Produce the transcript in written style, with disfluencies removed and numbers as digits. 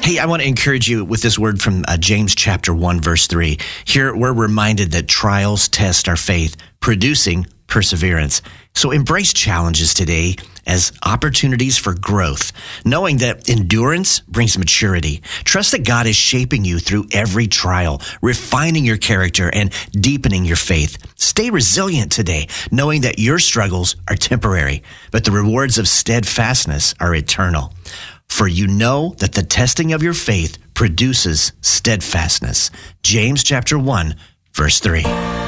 Hey, I want to encourage you with this word from James chapter 1, verse 3. Here we're reminded that trials test our faith, producing perseverance. So embrace challenges today as opportunities for growth, knowing that endurance brings maturity. Trust that God is shaping you through every trial, refining your character and deepening your faith. Stay resilient today, knowing that your struggles are temporary, but the rewards of steadfastness are eternal. For you know that the testing of your faith produces steadfastness. James chapter 1, verse 3.